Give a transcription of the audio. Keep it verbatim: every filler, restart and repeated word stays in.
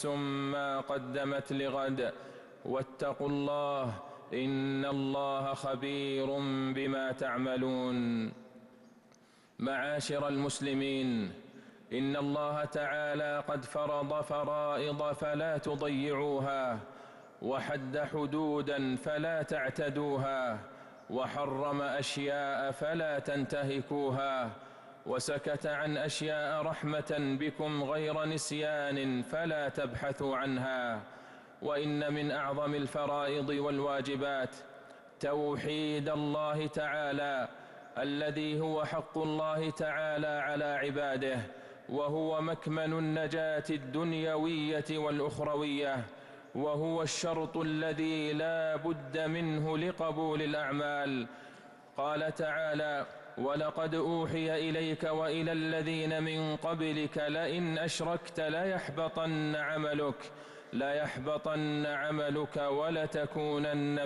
نفس ما قدمت لغد، واتقوا الله إن الله خبير بما تعملون. معاشر المسلمين، إن الله تعالى قد فرض فرائض فلا تضيعوها، وحد حدودا فلا تعتدوها، وحرم أشياء فلا تنتهكوها، وسكت عن أشياء رحمة بكم غير نسيان فلا تبحثوا عنها. وإن من أعظم الفرائض والواجبات توحيد الله تعالى الذي هو حق الله تعالى على عباده، وهو مكمن النجاة الدنيوية والأخروية، وهو الشرط الذي لا بد منه لقبول الأعمال. قال تعالى: ولقد أوحي إليك وإلى الذين من قبلك لئن أشركت ليحبطن عملك ليحبطن عملك ولتكونن